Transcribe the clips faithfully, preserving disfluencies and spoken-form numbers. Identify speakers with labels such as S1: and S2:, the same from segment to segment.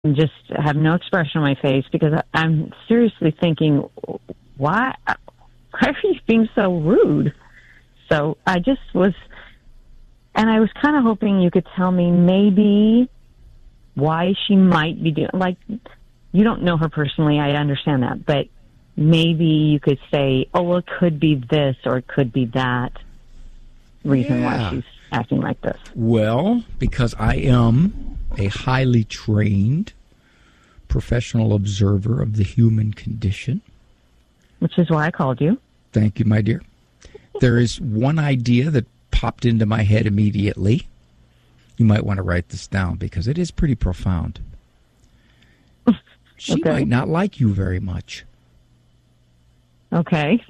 S1: just have no expression on my face because I'm seriously thinking, why, why are you being so rude? So I just was, and I was kind of hoping you could tell me maybe why she might be doing, like, you don't know her personally, I understand that, but maybe you could say, oh, well, it could be this or it could be that reason
S2: yeah.
S1: why she's acting like this.
S2: Well, because I am a highly trained professional observer of the human condition.
S1: Which is why I called you.
S2: Thank you, my dear. There is one idea that popped into my head immediately. You might want to write this down because it is pretty profound. She
S1: okay.
S2: might not like you very much.
S1: Okay.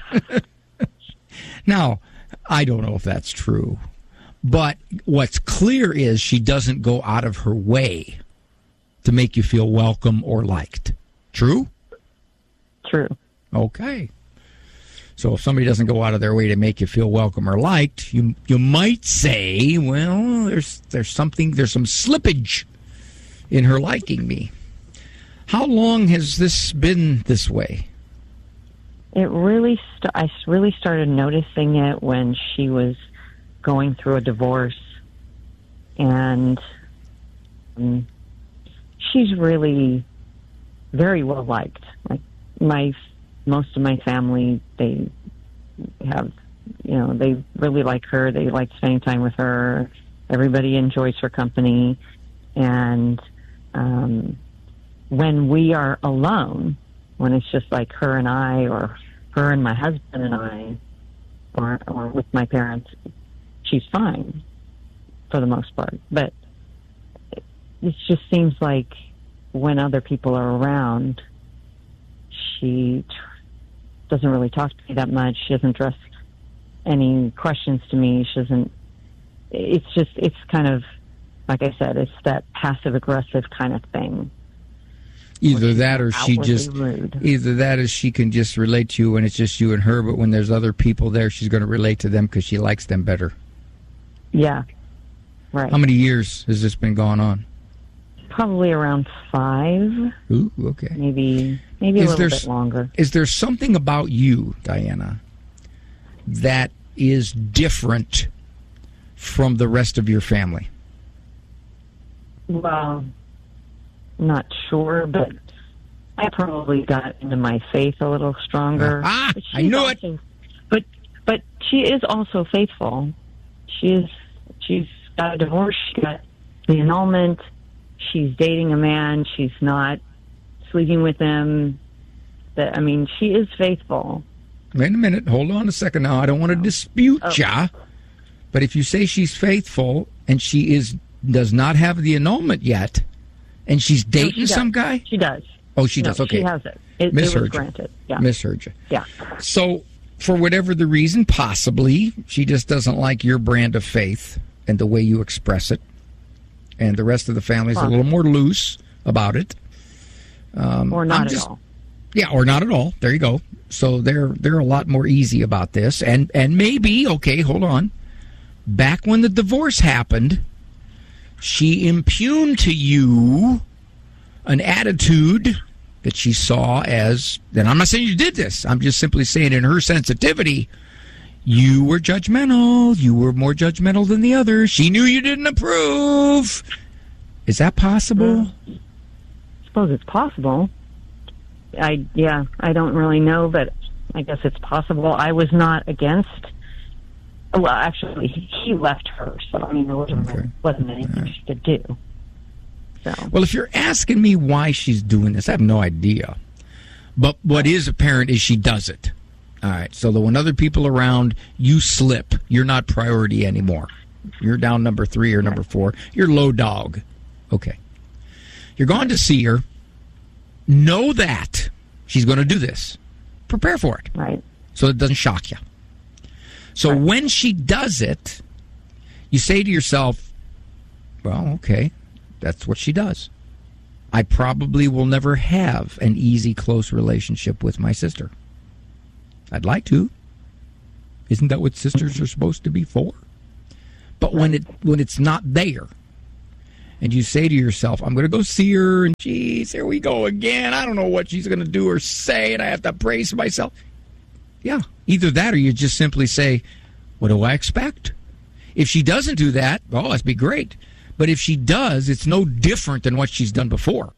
S2: Now, I don't know if that's true, but what's clear is she doesn't go out of her way to make you feel welcome or liked. True?
S1: True.
S2: Okay. So if somebody doesn't go out of their way to make you feel welcome or liked, you you might say, well, there's there's something, there's some slippage in her liking me. How long has this been this way?
S1: It really, st- I really started noticing it when she was going through a divorce, and um, she's really very well liked. Like my, most of my family, they have, you know, they really like her. They like spending time with her. Everybody enjoys her company, and um, when we are alone, when it's just like her and I, or her and my husband and I, or or with my parents, she's fine for the most part. But it, it just seems like when other people are around, she doesn't really talk to me that much. She doesn't address any questions to me. She doesn't. It's just, it's kind of, like I said, it's that passive-aggressive kind of thing.
S2: Either that or she just,
S1: rude.
S2: either that or she can just relate to you when it's just you and her, but when there's other people there, she's going to relate to them because she likes them better.
S1: Yeah, right.
S2: How many years has this been going on?
S1: Probably around five.
S2: Ooh, okay.
S1: Maybe, maybe a
S2: is
S1: little
S2: there,
S1: bit longer.
S2: Is there something about you, Diana, that is different from the rest of your family?
S1: Well, not sure, but I probably got into my faith a little stronger.
S2: Ah,
S1: but
S2: I knew
S1: also,
S2: it.
S1: But but she is also faithful. She is. She's got a divorce. She got the annulment. She's dating a man. She's not sleeping with him. That I mean, she is faithful.
S2: Wait a minute. Hold on a second now. I don't want to dispute
S1: oh.
S2: ya. But if you say she's faithful and she is does not have the annulment yet, and she's dating
S1: no, she
S2: some guy?
S1: She does.
S2: Oh, she
S1: no,
S2: does. Okay.
S1: She has it. It, it was granted. Yeah.
S2: Misheard you.
S1: Yeah.
S2: So, for whatever the reason, possibly, she just doesn't like your brand of faith and the way you express it. And the rest of the family's huh. a little more loose about it. Um,
S1: or not
S2: just,
S1: at all.
S2: Yeah, or not at all. There you go. So they're they're a lot more easy about this. And and maybe, okay, hold on. Back when the divorce happened, she impugned to you an attitude that she saw as, and I'm not saying you did this, I'm just simply saying in her sensitivity, you were judgmental, you were more judgmental than the others, she knew you didn't approve. Is that possible?
S1: I suppose it's possible. I, yeah, I don't really know, but I guess it's possible. I was not against, well, actually, he left her, so I mean, there wasn't, okay. wasn't anything right. she could do. So.
S2: Well, if you're asking me why she's doing this, I have no idea. But what is apparent is she does it. All right, so that when other people are around, you slip. You're not priority anymore. You're down number three or number four. You're low dog. Okay. You're going to see her. Know that she's going to do this. Prepare for it.
S1: Right.
S2: So it doesn't shock you. So right. when she does it, you say to yourself, well, okay, that's what she does. I probably will never have an easy, close relationship with my sister. I'd like to. Isn't that what sisters are supposed to be for? But when it when it's not there, and you say to yourself, I'm going to go see her, and geez, here we go again. I don't know what she's going to do or say, and I have to brace myself. Yeah, either that or you just simply say, what do I expect? If she doesn't do that, oh, that'd be great. But if she does, it's no different than what she's done before.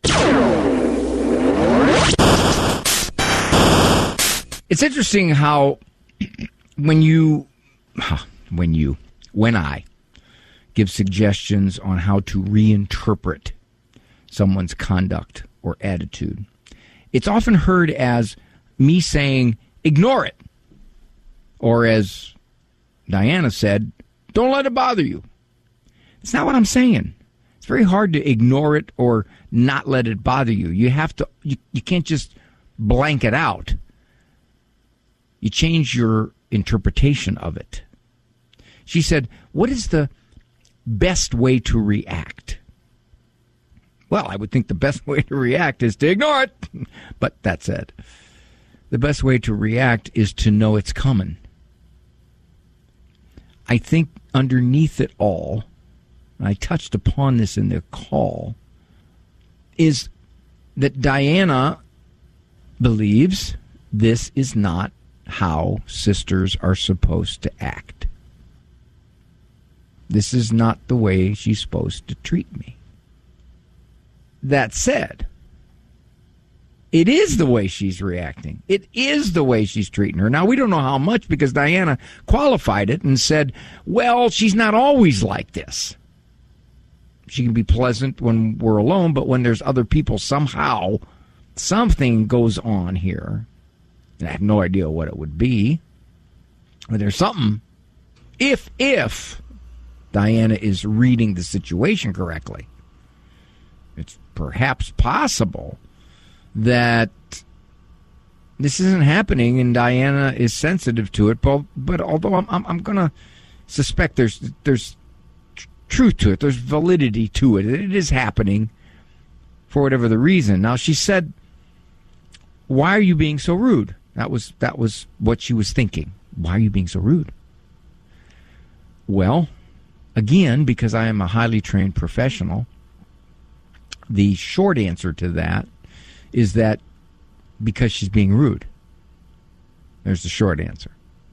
S2: It's interesting how when you, when you, when I give suggestions on how to reinterpret someone's conduct or attitude, it's often heard as me saying, ignore it. Or as Diana said, don't let it bother you. It's not what I'm saying. It's very hard to ignore it or not let it bother you. You have to, you, you can't just blank it out. You change your interpretation of it. She said, what is the best way to react? Well, I would think the best way to react is to ignore it. But that said, the best way to react is to know it's coming. I think underneath it all, and I touched upon this in the call, is that Diana believes this is not how sisters are supposed to act. This is not the way she's supposed to treat me. That said, it is the way she's reacting. It is the way she's treating her. Now, we don't know how much because Diana qualified it and said, well, she's not always like this. She can be pleasant when we're alone, but when there's other people, somehow something goes on here. And I have no idea what it would be. But there's something. If, if Diana is reading the situation correctly, it's perhaps possible that this isn't happening and Diana is sensitive to it. But, but although I'm, I'm, I'm going to suspect there's there's tr- truth to it, there's validity to it. It is happening for whatever the reason. Now, she said, why are you being so rude? That was that was what she was thinking. Why are you being so rude? Well, again, because I am a highly trained professional, the short answer to that is that because she's being rude. There's the short answer.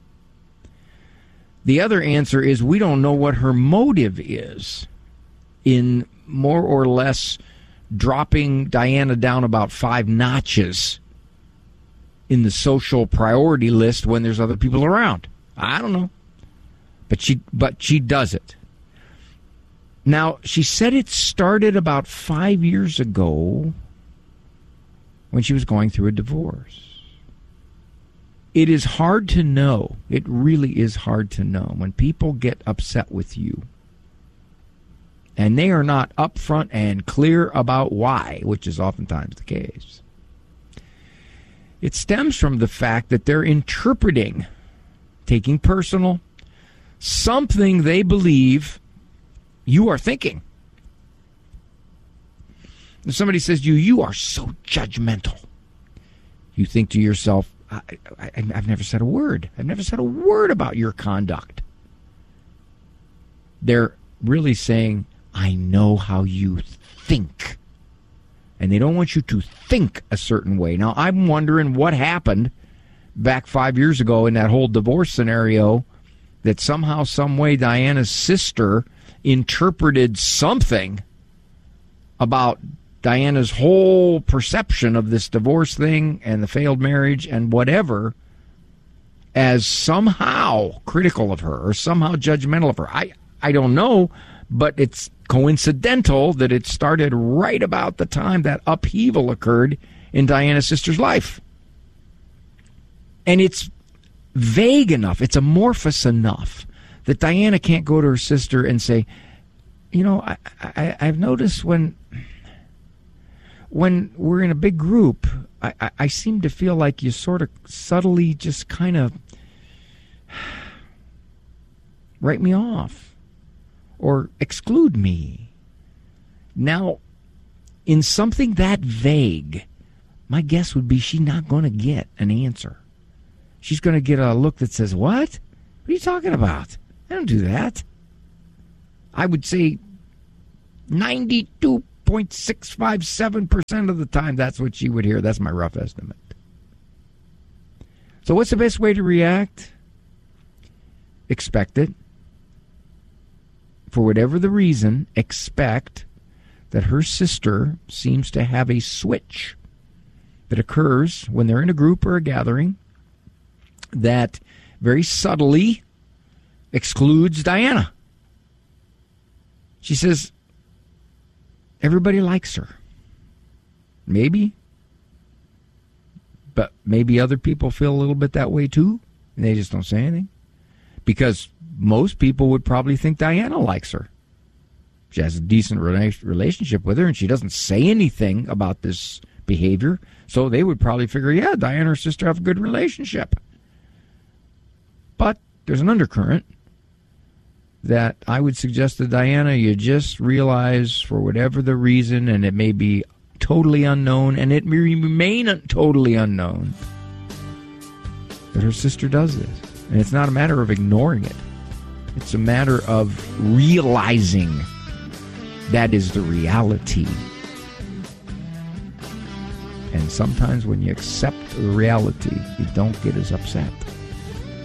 S2: The other answer is we don't know what her motive is in more or less dropping Diana down about five notches in the social priority list when there's other people around. I don't know. But she but she does it. Now, she said it started about five years ago when she was going through a divorce. It is hard to know. It really is hard to know when people get upset with you and they are not upfront and clear about why, which is oftentimes the case. It stems from the fact that they're interpreting, taking personal, something they believe you are thinking. If somebody says to you, you are so judgmental, you think to yourself, I, I, I've never said a word. I've never said a word about your conduct. They're really saying, I know how you think. And they don't want you to think a certain way. Now, I'm wondering what happened back five years ago in that whole divorce scenario that somehow, some way, Diana's sister interpreted something about Diana's whole perception of this divorce thing and the failed marriage and whatever as somehow critical of her or somehow judgmental of her. I, I don't know, but it's coincidental that it started right about the time that upheaval occurred in Diana's sister's life. And it's vague enough, it's amorphous enough that Diana can't go to her sister and say, you know, I, I, I've noticed when when we're in a big group, I, I, I seem to feel like you sort of subtly just kind of write me off or exclude me. Now, in something that vague, my guess would be she's not going to get an answer. She's going to get a look that says, what? What are you talking about? I don't do that. I would say ninety-two point six five seven percent of the time, that's what she would hear. That's my rough estimate. So what's the best way to react? Expect it. For whatever the reason, expect that her sister seems to have a switch that occurs when they're in a group or a gathering that very subtly excludes Diana. She says, everybody likes her. Maybe. But maybe other people feel a little bit that way too, and they just don't say anything. Because most people would probably think Diana likes her. She has a decent rela- relationship with her, and she doesn't say anything about this behavior. So they would probably figure, yeah, Diana and her sister have a good relationship. But there's an undercurrent that I would suggest to Diana, you just realize for whatever the reason, and it may be totally unknown, and it may remain totally unknown, that her sister does this. And it's not a matter of ignoring it. It's a matter of realizing that is the reality. And sometimes when you accept the reality, you don't get as upset.